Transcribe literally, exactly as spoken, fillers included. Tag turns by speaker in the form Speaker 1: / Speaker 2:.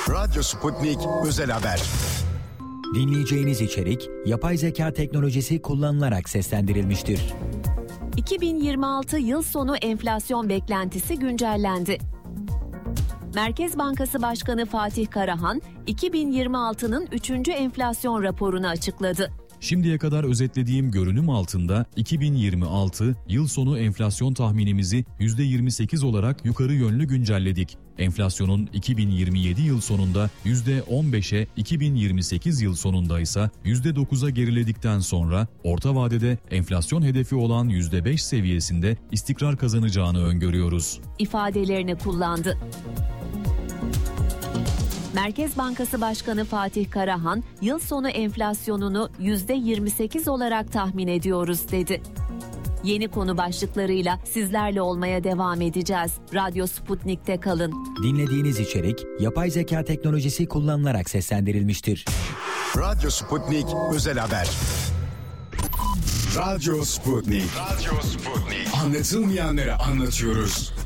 Speaker 1: Radyo Sputnik Özel Haber.
Speaker 2: Dinleyeceğiniz içerik yapay zeka teknolojisi kullanılarak seslendirilmiştir.
Speaker 3: iki bin yirmi altı yıl sonu enflasyon beklentisi güncellendi. Merkez Bankası Başkanı Fatih Karahan, iki bin yirmi altının üçüncü enflasyon raporunu açıkladı.
Speaker 4: Şimdiye kadar özetlediğim görünüm altında iki bin yirmi altı yıl sonu enflasyon tahminimizi yüzde yirmi sekiz olarak yukarı yönlü güncelledik. Enflasyonun iki bin yirmi yedi yıl sonunda yüzde on beşe, iki bin yirmi sekiz yıl sonunda ise yüzde dokuza geriledikten sonra orta vadede enflasyon hedefi olan yüzde beş seviyesinde istikrar kazanacağını öngörüyoruz
Speaker 3: ifadelerini kullandı. Merkez Bankası Başkanı Fatih Karahan, yıl sonu enflasyonunu yüzde yirmi sekiz olarak tahmin ediyoruz dedi. Yeni konu başlıklarıyla sizlerle olmaya devam edeceğiz. Radyo Sputnik'te kalın.
Speaker 2: Dinlediğiniz içerik yapay zeka teknolojisi kullanılarak seslendirilmiştir.
Speaker 1: Radyo Sputnik Özel Haber. Radyo Sputnik. Radyo Sputnik. Anlatılmayanları anlatıyoruz.